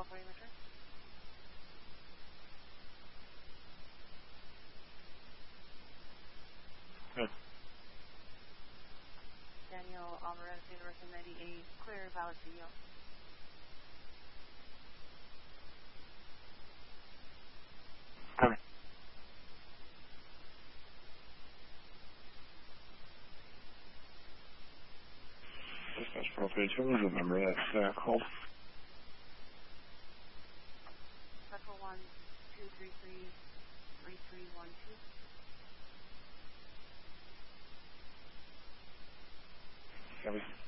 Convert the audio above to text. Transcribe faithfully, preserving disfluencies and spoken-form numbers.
call for you, return. Good. Daniel Alvarez, University ninety-eight, clear, valid C E O. Coming. Dispatch profile two, what was the number that's uh, called? Special one, two, three, three, three, three, one, two. Copy.